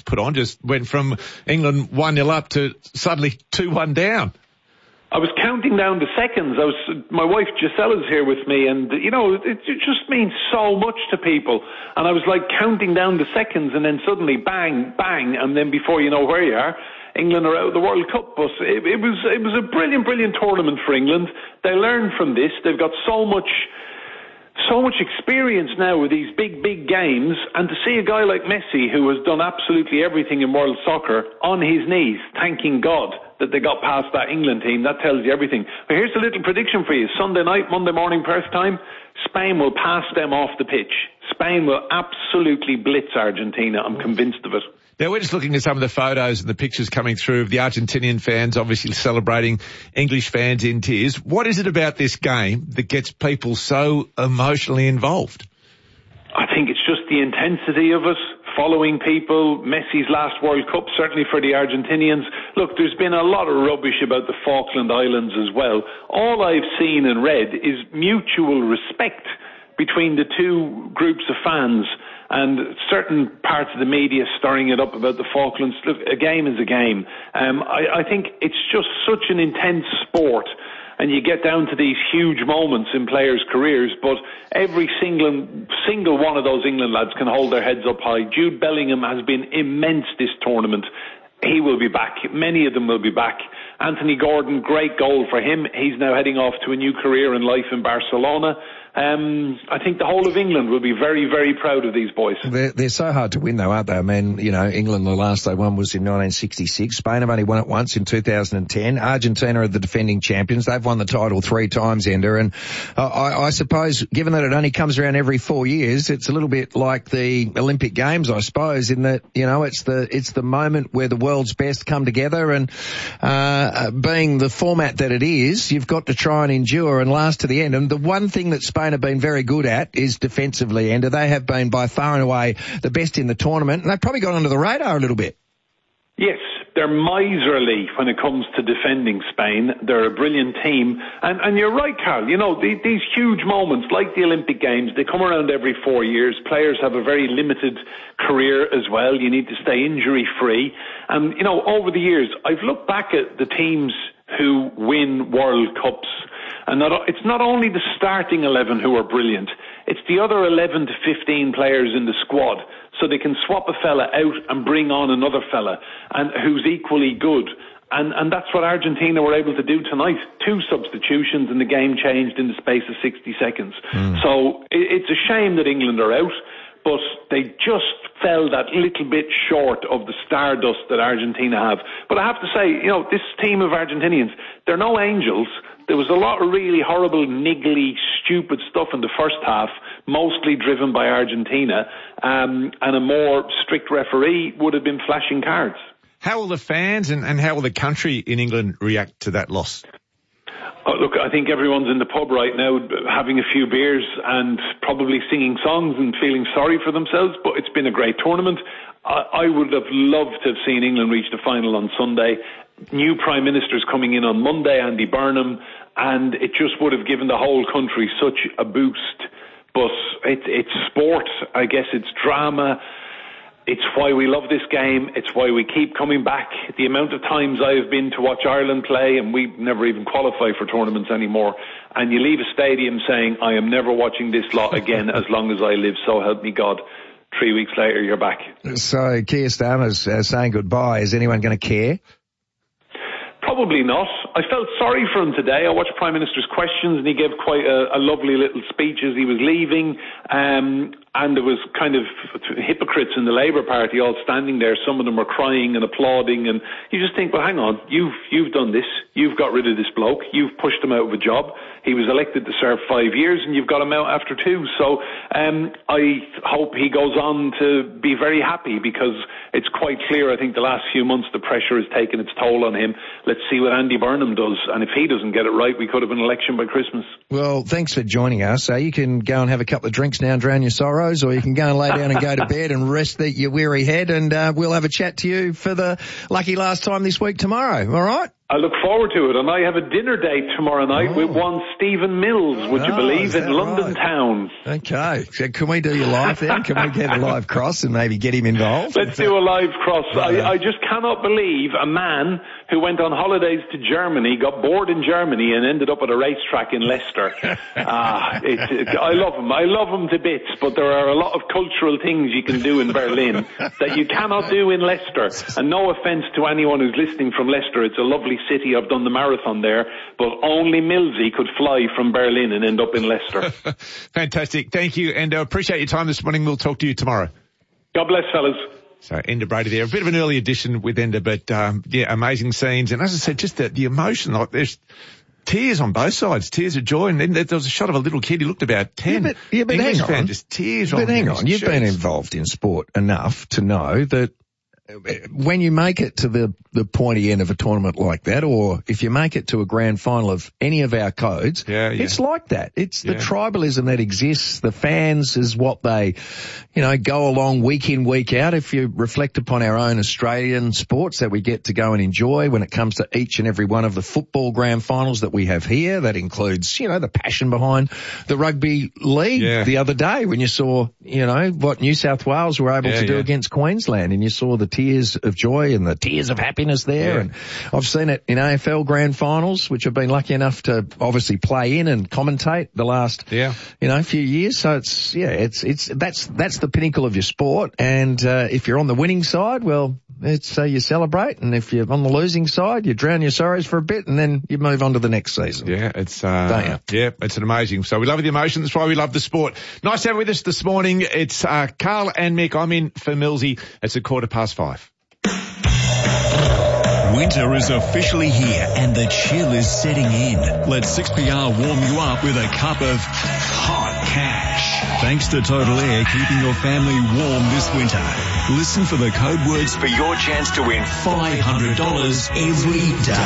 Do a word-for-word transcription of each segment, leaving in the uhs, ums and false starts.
put on? Just went from England one nil up to suddenly two one down. I was counting down the seconds. I was, my wife Gisella's here with me, and you know, it, it just means so much to people. And I was like counting down the seconds, and then suddenly bang, bang, and then before you know where you are, England are out of the World Cup. But it, it was it was a brilliant, brilliant tournament for England. They learned from this. They've got so much. So much experience now with these big, big games, and to see a guy like Messi, who has done absolutely everything in world soccer, on his knees, thanking God that they got past that England team, that tells you everything. But here's a little prediction for you. Sunday night, Monday morning, Perth time, Spain will pass them off the pitch. Spain will absolutely blitz Argentina. I'm convinced of it. Now, we're just looking at some of the photos and the pictures coming through of the Argentinian fans, obviously celebrating English fans in tears. What is it about this game that gets people so emotionally involved? I think it's just the intensity of it, following people. Messi's last World Cup, certainly for the Argentinians. Look, there's been a lot of rubbish about the Falkland Islands as well. All I've seen and read is mutual respect between the two groups of fans, and certain parts of the media stirring it up about the Falklands. Look, a game is a game. Um, I, I think it's just such an intense sport, and you get down to these huge moments in players' careers, but every single single one of those England lads can hold their heads up high. Jude Bellingham has been immense this tournament. He will be back. Many of them will be back. Anthony Gordon, great goal for him. He's now heading off to a new career in life in Barcelona. Um, I think the whole of England will be very, very proud of these boys. They're, they're so hard to win, though, aren't they? I mean, you know, England, the last they won was in nineteen sixty-six. Spain have only won it once in two thousand ten. Argentina are the defending champions. They've won the title three times, Ender. And uh, I, I suppose, given that it only comes around every four years, it's a little bit like the Olympic Games, I suppose, in that, you know, it's the it's the moment where the world's best come together. And uh, being the format that it is, you've got to try and endure and last to the end. And the one thing that Spain have been very good at is defensively, and they have been by far and away the best in the tournament, and they've probably gone under the radar a little bit. Yes, they're miserly when it comes to defending Spain. They're a brilliant team. And, and you're right, Carl. You know, the, these huge moments, like the Olympic Games, they come around every four years. Players have a very limited career as well. You need to stay injury-free. And, you know, over the years, I've looked back at the teams who win World Cups. And not, it's not only the starting eleven who are brilliant, it's the other eleven to fifteen players in the squad, so they can swap a fella out and bring on another fella and who's equally good. And, and that's what Argentina were able to do tonight. Two substitutions and the game changed in the space of sixty seconds. Mm. So it, it's a shame that England are out, but they just fell that little bit short of the stardust that Argentina have. But I have to say, you know, this team of Argentinians, they're no angels. There was a lot of really horrible, niggly, stupid stuff in the first half, mostly driven by Argentina, um, and a more strict referee would have been flashing cards. How will the fans and, and how will the country in England react to that loss? Oh, look, I think everyone's in the pub right now having a few beers and probably singing songs and feeling sorry for themselves, but it's been a great tournament. I, I would have loved to have seen England reach the final on Sunday. New Prime Minister's coming in on Monday, Andy Burnham, and it just would have given the whole country such a boost. But it, it's sport, I guess it's drama. It's why we love this game. It's why we keep coming back. The amount of times I have been to watch Ireland play, and we never even qualify for tournaments anymore, and you leave a stadium saying, I am never watching this lot again as long as I live, so help me God. Three weeks later, you're back. So Keir Starmer's uh, saying goodbye. Is anyone going to care? Probably not. I felt sorry for him today. I watched Prime Minister's Questions and he gave quite a, a lovely little speech as he was leaving. Um, and there was kind of hypocrites in the Labour Party all standing there. Some of them were crying and applauding. And you just think, well, hang on, you've, you've done this. You've got rid of this bloke. You've pushed him out of a job. He was elected to serve five years and you've got him out after two. So um, I hope he goes on to be very happy, because it's quite clear, I think, the last few months the pressure has taken its toll on him. Let's see what Andy Burnham does. And if he doesn't get it right, we could have an election by Christmas. Well, thanks for joining us. Uh, you can go and have a couple of drinks now and drown your sorrows, or you can go and lay down and go to bed and rest the, your weary head, and uh, we'll have a chat to you for the lucky last time this week tomorrow. All right? I look forward to it, and I have a dinner date tomorrow night oh. with one Stephen Mills, would you oh, believe, in London right? town. Okay. So can we do you live then? Can we get a live cross and maybe get him involved? Let's do a live cross. I, I just cannot believe a man who went on holidays to Germany, got bored in Germany, and ended up at a racetrack in Leicester. Ah, it, it, I love him. I love him to bits, but there are a lot of cultural things you can do in Berlin that you cannot do in Leicester. And no offence to anyone who's listening from Leicester, it's a lovely city. I've done the marathon there, but only Millsy could fly from Berlin and end up in Leicester. Fantastic. Thank you, and I uh, appreciate your time this morning. We'll talk to you tomorrow. God bless, fellas. So Enda Brady there, a bit of an early edition with Enda, but um, yeah, amazing scenes. And as I said, just the, the emotion, like there's tears on both sides, tears of joy. And then there was a shot of a little kid, he looked about ten. Yeah, but, yeah, but hang fan, on. Just tears but on hang on, you've shirts. been involved in sport enough to know that when you make it to the, the pointy end of a tournament like that, or if you make it to a grand final of any of our codes, yeah, yeah. it's like that. It's the yeah. tribalism that exists. The fans is what they, you know, go along week in, week out. If you reflect upon our own Australian sports that we get to go and enjoy when it comes to each and every one of the football grand finals that we have here, that includes, you know, the passion behind the rugby league yeah. the other day when you saw, you know, what New South Wales were able yeah, to do yeah. against Queensland, and you saw the tears of joy and the tears of happiness there. Yeah. And I've seen it in A F L grand finals, which I've been lucky enough to obviously play in and commentate the last, yeah. you know, few years. So it's, yeah, it's, it's, that's, that's the pinnacle of your sport. And, uh, if you're on the winning side, well, it's, uh, you celebrate. And if you're on the losing side, you drown your sorrows for a bit and then you move on to the next season. Yeah, it's, uh, yeah, it's an amazing. So we love the emotion. That's why we love the sport. Nice to have with us this morning. It's, uh, Carl and Mick. I'm in for Millsy. It's a quarter past five. Winter is officially here and the chill is setting in. Let six P R warm you up with a cup of hot cash. Thanks to Total Air, keeping your family warm this winter. Listen for the code words for your chance to win five hundred dollars every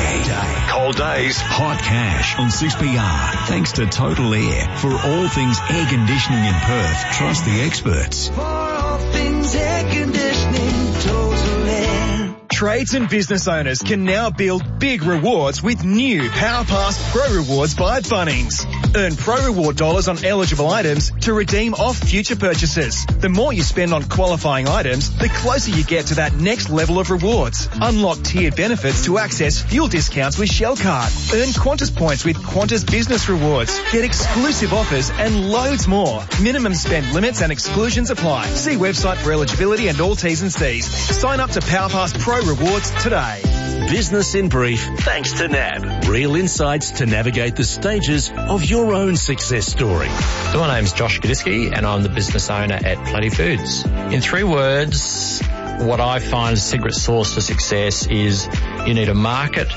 day. Cold days, hot cash on six P R. Thanks to Total Air. For all things air conditioning in Perth, trust the experts. For all things air conditioning, Total Air. Trades and business owners can now build big rewards with new PowerPass Pro Rewards by Bunnings. Earn Pro Reward dollars on eligible items to redeem off future purchases. The more you spend on qualifying items, the closer you get to that next level of rewards. Unlock tiered benefits to access fuel discounts with Shell Card. Earn Qantas points with Qantas Business Rewards. Get exclusive offers and loads more. Minimum spend limits and exclusions apply. See website for eligibility and all T's and C's. Sign up to PowerPass Pro Rewards today. Business in brief, thanks to N A B. Real insights to navigate the stages of your own success story. So my name's Josh Gadiski and I'm the business owner at Bloody Foods. In three words, what I find a secret sauce to success is you need a market,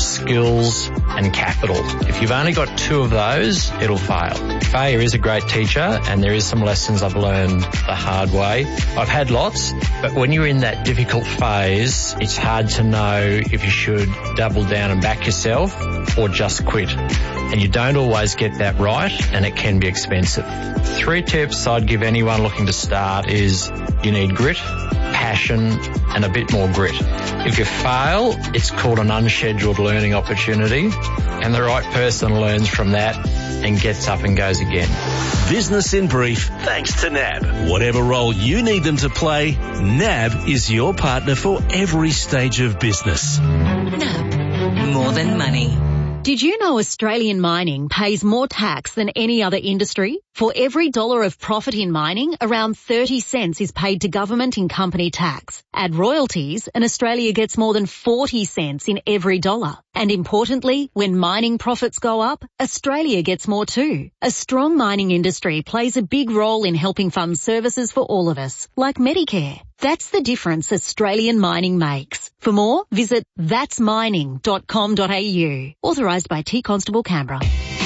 skills and capital. If you've only got two of those, it'll fail. Failure is a great teacher and there is some lessons I've learned the hard way. I've had lots, but when you're in that difficult phase, it's hard to know if you should double down and back yourself or just quit. And you don't always get that right and it can be expensive. Three tips I'd give anyone looking to start is you need grit, passion and a bit more grit. If you fail, it's called an unscheduled learning opportunity and the right person learns from that and gets up and goes again. Business in brief, thanks to N A B. Whatever role you need them to play, N A B is your partner for every stage of business. N A B, more than money. Did you know Australian mining pays more tax than any other industry? For every dollar of profit in mining, around thirty cents is paid to government in company tax. Add royalties and Australia gets more than forty cents in every dollar. And importantly, when mining profits go up, Australia gets more too. A strong mining industry plays a big role in helping fund services for all of us, like Medicare. That's the difference Australian mining makes. For more, visit thats mining dot com dot a u. Authorised by T Constable Canberra.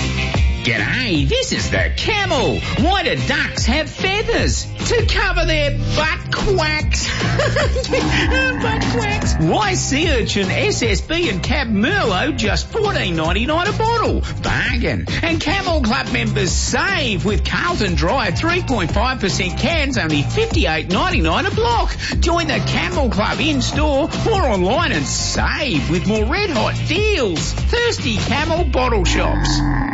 G'day, this is the camel. Why do ducks have feathers? To cover their butt quacks. Butt quacks. Why sea urchin, S S B and Cab Merlot just fourteen ninety-nine a bottle? Bargain. And Camel Club members save with Carlton Dry three point five percent cans, only fifty-eight ninety-nine a block. Join the Camel Club in-store or online and save with more red-hot deals. Thirsty Camel bottle shops.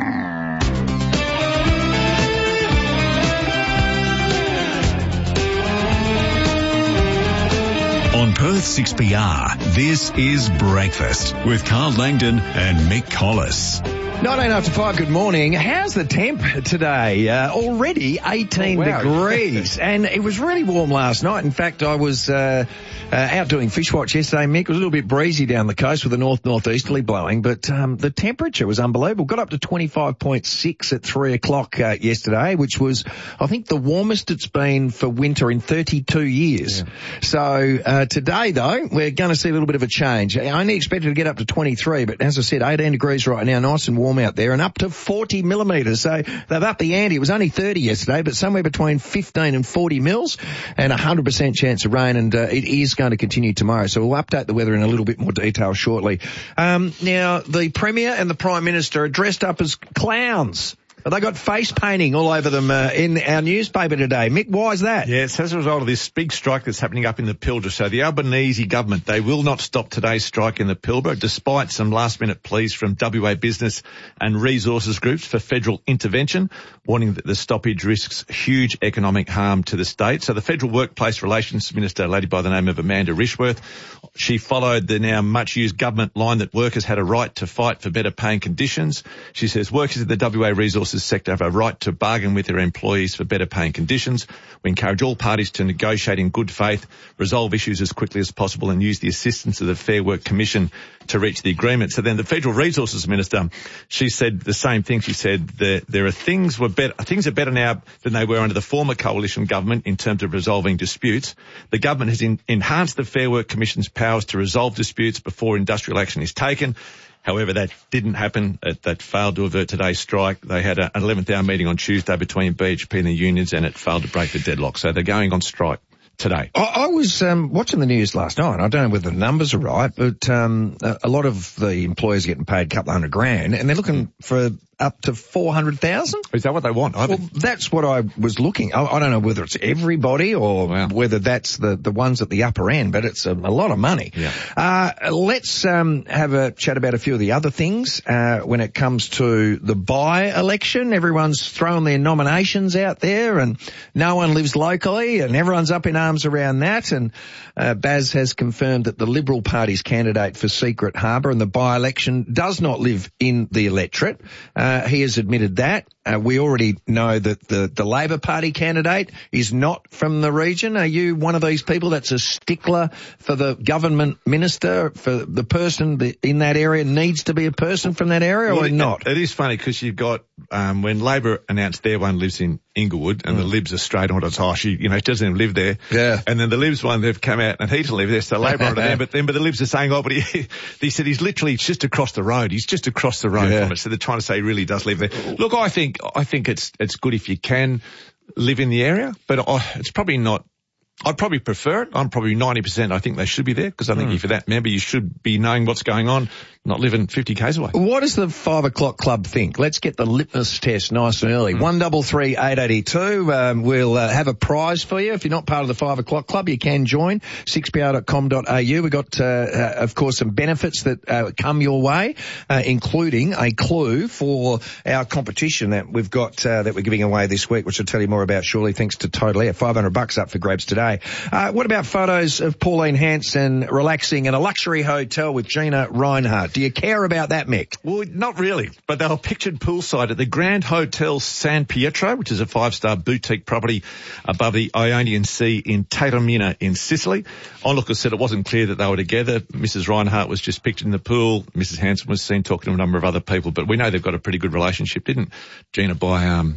On Perth six P R, this is Breakfast with Carl Langdon and Mick Collis. nineteen after five, good morning. How's the temp today? Uh, already eighteen oh, wow. degrees. And it was really warm last night. In fact, I was uh, uh, out doing fish watch yesterday, Mick. It was a little bit breezy down the coast with the north-northeasterly blowing, but um, the temperature was unbelievable. Got up to twenty-five point six at three o'clock uh, yesterday, which was, I think, the warmest it's been for winter in thirty-two years. Yeah. So uh, today, though, we're going to see a little bit of a change. I only expected to get up to twenty-three, but as I said, eighteen degrees right now, nice and warm out there, and up to forty millimetres. So they've upped the ante. It was only thirty yesterday, but somewhere between fifteen and forty mils, and a one hundred percent chance of rain, and uh, it is going to continue tomorrow. So we'll update the weather in a little bit more detail shortly. Um, now, the Premier and the Prime Minister are dressed up as clowns. They got face painting all over them uh, in our newspaper today. Mick, why is that? Yes, as a result of this big strike that's happening up in the Pilbara. So the Albanese government, they will not stop today's strike in the Pilbara, despite some last-minute pleas from W A business and resources groups for federal intervention, warning that the stoppage risks huge economic harm to the state. So the Federal Workplace Relations Minister, a lady by the name of Amanda Rishworth, she followed the now much-used government line that workers had a right to fight for better paying conditions. She says workers in the W A resources sector have a right to bargain with their employees for better paying conditions. We encourage all parties to negotiate in good faith, resolve issues as quickly as possible, and use the assistance of the Fair Work Commission to reach the agreement. So then the Federal Resources Minister, she said the same thing. She said that there are things were better, things are better now than they were under the former coalition government in terms of resolving disputes. The government has in, enhanced the Fair Work Commission's powers to resolve disputes before industrial action is taken. However, that didn't happen. It, that failed to avert today's strike. They had a, an eleventh hour meeting on Tuesday between B H P and the unions, and it failed to break the deadlock. So they're going on strike today. I, I was um, watching the news last night. I don't know whether the numbers are right, but um, a, a lot of the employers are getting paid a couple hundred grand, and they're looking for up to four hundred thousand. Is that what they want? Well, that's what I was looking. I, I don't know whether it's everybody or wow. whether that's the, the ones at the upper end, but it's a, a lot of money. Yeah. Uh, let's um, have a chat about a few of the other things uh, when it comes to the by-election. Everyone's throwing their nominations out there, and no one lives locally, and everyone's up in arms around that. And uh, Baz has confirmed that the Liberal Party's candidate for Secret Harbour in the by-election does not live in the electorate. Uh, Uh, he has admitted that. Uh, we already know that the, the Labor Party candidate is not from the region. Are you one of these people that's a stickler for the government minister, for the person that in that area needs to be a person from that area, well, or it, not? It is funny because you've got, um, when Labor announced their one lives in Inglewood, and mm. the Libs are straight on it. Oh, she, you know, she doesn't even live there. Yeah. And then the Libs one, they've come out and he doesn't live there, so Labor on there. But then, but the Libs are saying, oh, but he, he said he's literally just across the road. He's just across the road yeah. from it. So they're trying to say he really does live there. Look, I think, I think it's, it's good if you can live in the area, but I, it's probably not. I'd probably prefer it. I'm probably ninety percent. I think they should be there because I think mm. if you're that member, you should be knowing what's going on, not living fifty kays away. What does the five o'clock club think? Let's get the litmus test nice and early. Mm. One double three eight eighty two. Um, we'll uh, have a prize for you. If you're not part of the five o'clock club, you can join six p r dot com dot a u. We've got, uh, uh, of course, some benefits that uh, come your way, uh, including a clue for our competition that we've got uh, that we're giving away this week, which I'll tell you more about shortly. Thanks to Total Air, five hundred bucks up for grabs today. Uh, what about photos of Pauline Hanson relaxing in a luxury hotel with Gina Reinhardt? Do you care about that, Mick? Well, not really, but they were pictured poolside at the Grand Hotel San Pietro, which is a five-star boutique property above the Ionian Sea in Taormina in Sicily. Onlookers said it wasn't clear that they were together. Missus Reinhardt was just pictured in the pool. Missus Hanson was seen talking to a number of other people, but we know they've got a pretty good relationship. Didn't Gina buy um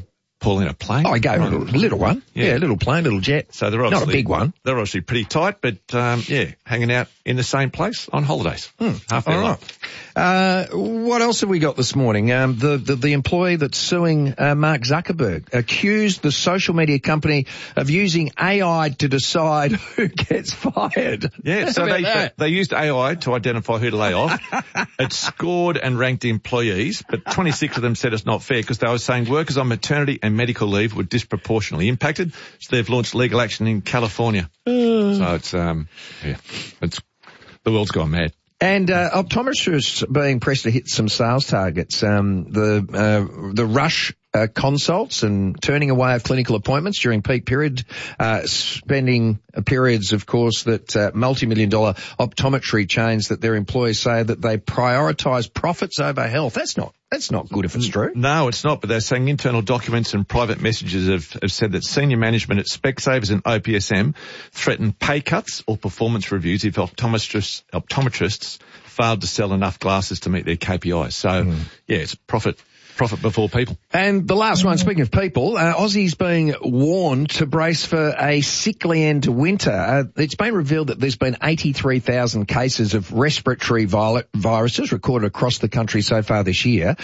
Paul, in a plane? Oh, I go, a little, little one. Yeah. yeah, a little plane, little jet. So they're obviously, not a big one. They're obviously pretty tight, but, um, yeah, hanging out in the same place on holidays. Hmm. Half their All life. right. Uh, what else have we got this morning? Um, the, the, the employee that's suing uh, Mark Zuckerberg accused the social media company of using A I to decide who gets fired. Yeah, so they, they they used A I to identify who to lay off. It scored and ranked employees, but twenty-six of them said it's not fair because they were saying workers on maternity and medical leave were disproportionately impacted. So they've launched legal action in California. Mm. So it's um yeah, it's the world's gone mad. And uh, optometrists being pressed to hit some sales targets. Um, the uh, the rush uh, consults and turning away of clinical appointments during peak period, uh, spending periods, of course, that uh, multi-million dollar optometry chains that their employees say that they prioritise profits over health. That's not that's not good if it's true. No, it's not. But they're saying internal documents and private messages have, have said that senior management at Specsavers and O P S M threaten pay cuts or performance reviews if optometrists optometrists failed to sell enough glasses to meet their K P Is. So, mm. yeah, it's profit. Profit before people. And the last one, speaking of people, uh, Aussies being warned to brace for a sickly end to winter. Uh, it's been revealed that there's been eighty-three thousand cases of respiratory vi- viruses recorded across the country so far this year,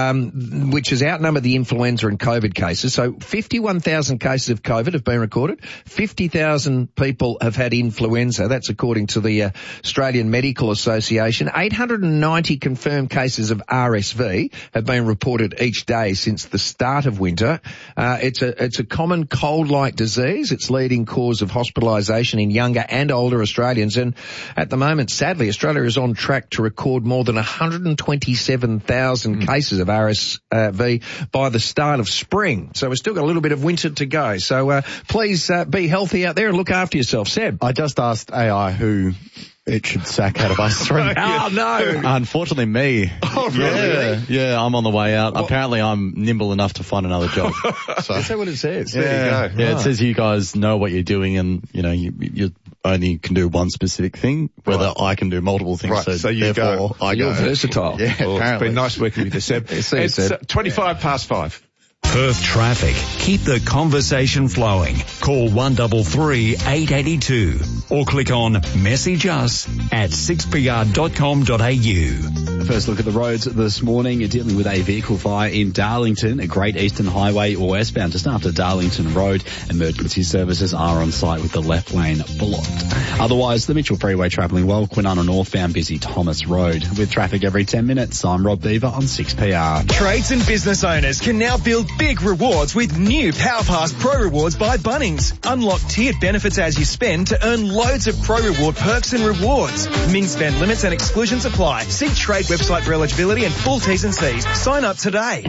um, which has outnumbered the influenza and COVID cases. So fifty-one thousand cases of COVID have been recorded. fifty thousand people have had influenza. That's according to the uh, Australian Medical Association. eight hundred ninety confirmed cases of R S V have been reported each day since the start of winter. Uh, it's a it's a common cold-like disease. It's leading cause of hospitalisation in younger and older Australians. And at the moment, sadly, Australia is on track to record more than one hundred twenty-seven thousand mm. cases of R S V by the start of spring. So we've still got a little bit of winter to go. So uh, please uh, be healthy out there and look after yourself. Seb? I just asked A I who it should sack out of us three. Oh, no. Unfortunately, me. Oh, really? Yeah, yeah, I'm on the way out. What? Apparently, I'm nimble enough to find another job. So. Is that what it says? Yeah, there you go. Yeah, right. It says you guys know what you're doing and, you know, you, you only can do one specific thing, whether right. I can do multiple things. Right, so, so you therefore, go. I You're go. versatile. Yeah, well, apparently. It's been nice working with you, Seb. See you, It's Seb. uh, twenty-five past five. Perth traffic. Keep the conversation flowing. Call one three three, eight eight two or click on message us at six p r dot com dot a u. First look at the roads this morning. You're dealing with a vehicle fire in Darlington, a Great Eastern Highway or westbound just after Darlington Road. Emergency services are on site with the left lane blocked. Otherwise, the Mitchell Freeway travelling well. Kwinana northbound busy Thomas Road. With traffic every ten minutes, I'm Rob Beaver on six P R. Trades and business owners can now build big rewards with new PowerPass Pro Rewards by Bunnings. Unlock tiered benefits as you spend to earn loads of Pro Reward perks and rewards. Min spend limits and exclusions apply. See Trade website for eligibility and full T's and C's. Sign up today.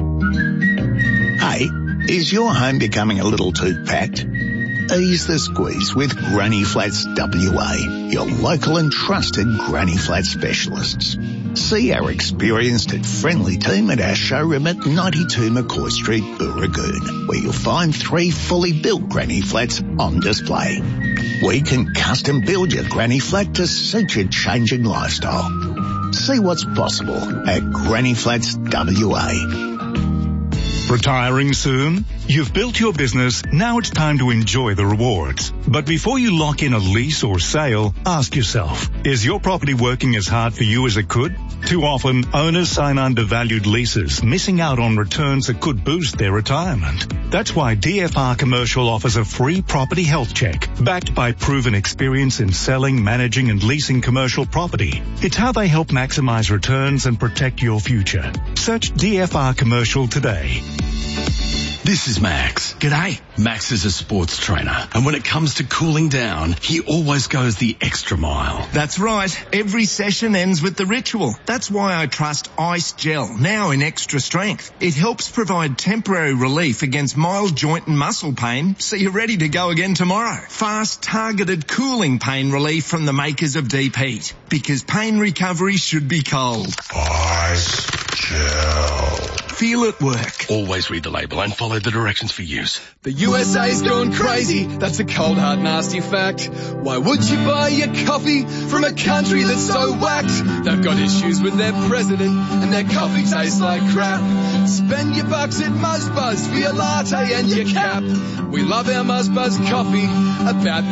Hey, is your home becoming a little too packed? Ease the squeeze with Granny Flats W A, your local and trusted Granny Flat specialists. See our experienced and friendly team at our showroom at ninety-two McCoy Street, Booragoon, where you'll find three fully built Granny Flats on display. We can custom build your Granny Flat to suit your changing lifestyle. See what's possible at Granny Flats W A. Retiring soon? You've built your business, now it's time to enjoy the rewards. But before you lock in a lease or sale, ask yourself, is your property working as hard for you as it could? Too often, owners sign undervalued leases, missing out on returns that could boost their retirement. That's why D F R Commercial offers a free property health check, backed by proven experience in selling, managing and leasing commercial property. It's how they help maximize returns and protect your future. Search D F R Commercial today. This is Max. G'day. Max is a sports trainer, and when it comes to cooling down, he always goes the extra mile. That's right. Every session ends with the ritual. That's why I trust Ice Gel, now in extra strength. It helps provide temporary relief against mild joint and muscle pain, so you're ready to go again tomorrow. Fast, targeted cooling pain relief from the makers of Deep Heat, because pain recovery should be cold. Ice Gel. feel at work. Always read the label and follow the directions for use. The U S A's going crazy, that's a cold, hard, nasty fact. Why would you buy your coffee from a country that's so whacked? They've got issues with their president and their coffee tastes like crap. Spend your bucks at Muzzbuzz for your latte and your cap. We love our Muzzbuzz coffee, about